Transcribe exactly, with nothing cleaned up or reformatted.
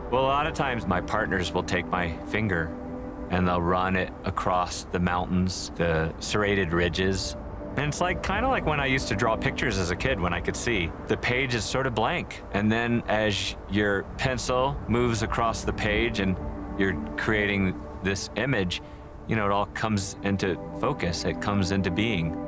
Well, a lot of times my partners will take my finger and they'll run it across the mountains, the serrated ridges. And it's like kind of like when I used to draw pictures as a kid when I could see. The page is sort of blank. And then as your pencil moves across the page and you're creating this image, you know, it all comes into focus, it comes into being.